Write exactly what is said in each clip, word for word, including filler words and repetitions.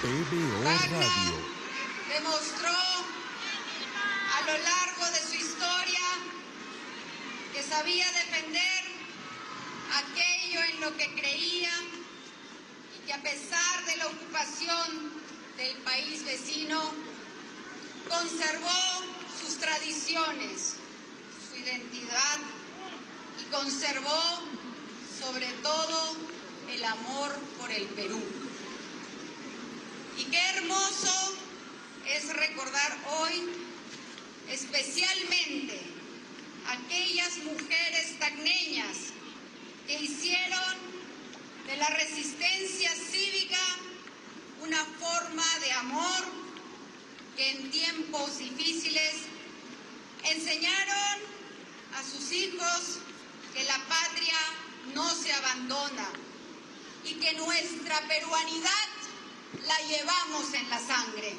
P B O Radio demostró a lo largo de su historia que sabía defender aquello en lo que creía y que a pesar de la ocupación del país vecino conservó sus tradiciones, su identidad y conservó sobre todo el amor por el Perú. Y qué hermoso es recordar hoy especialmente aquellas mujeres tacneñas que hicieron de la resistencia cívica una forma de amor que en tiempos difíciles enseñaron a sus hijos que la patria no se abandona y que nuestra peruanidad la llevamos en la sangre.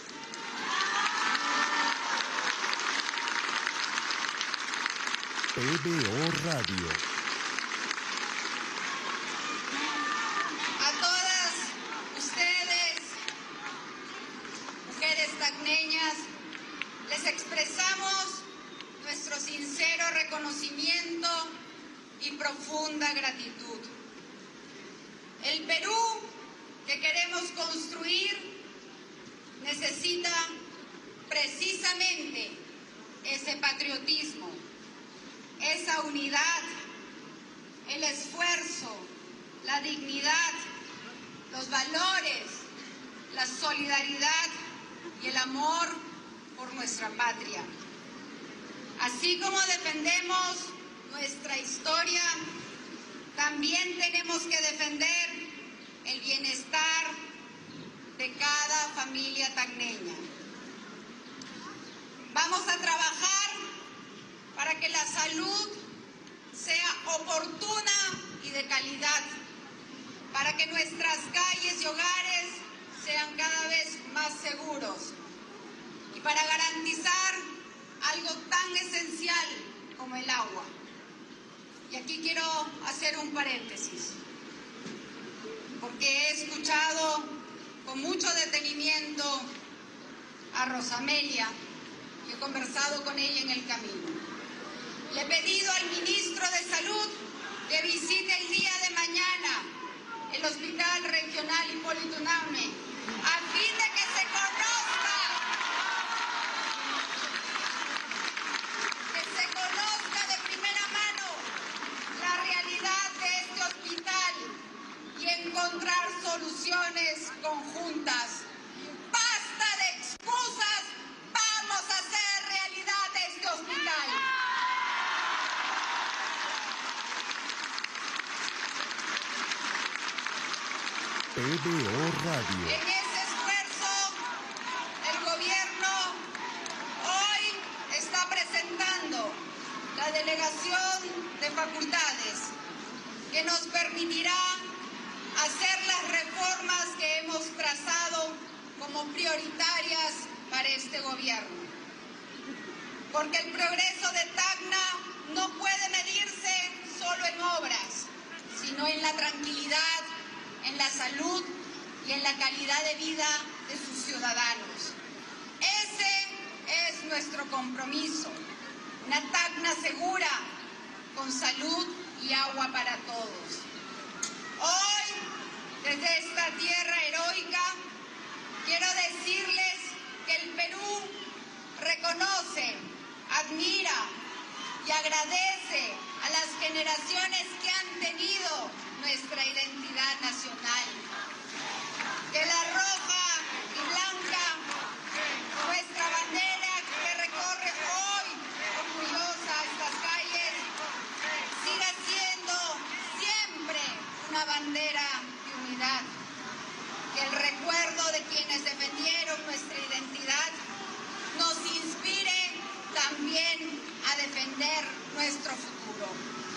P B O Radio. A todas ustedes, mujeres tacneñas, les expresamos nuestro sincero reconocimiento y profunda gratitud. El Perú que queremos construir necesita precisamente ese patriotismo, esa unidad, el esfuerzo, la dignidad, los valores, la solidaridad y el amor por nuestra patria. Así como defendemos nuestra historia, también tenemos que defender el bienestar de cada familia tacneña. Vamos a trabajar para que la salud sea oportuna y de calidad, para que nuestras calles y hogares sean cada vez más seguros y para garantizar algo tan esencial como el agua. Y aquí quiero hacer un paréntesis, porque he escuchado con mucho detenimiento a Rosamelia y he conversado con ella en el camino. Le he pedido al ministro de Salud que visite el día de mañana el Hospital Regional Hipólito Unanue, a fin de que se conozca, que se conozca de primera mano la realidad de este hospital y encontrar soluciones conjuntas. ¡Basta de excusas! ¡Vamos a hacer realidad este hospital! P B O Radio. En ese esfuerzo, el gobierno hoy está presentando la delegación de facultades que nos permitirá hacer las reformas que hemos trazado como prioritarias para este gobierno. Porque el progreso de Tacna no puede medirse solo en obras, sino en la tranquilidad, en la salud y en la calidad de vida de sus ciudadanos. Ese es nuestro compromiso, una Tacna segura, con salud y agua para todos. Hoy, desde esta tierra heroica, quiero decirles que el Perú reconoce, admira y agradece a las generaciones que han tenido nuestra identidad nacional. Que la roja y blanca, nuestra bandera que recorre hoy orgullosa estas calles, siga siendo siempre una bandera de unidad. Que el recuerdo de quienes defendieron nuestra identidad nos inspire también a defender nuestro futuro.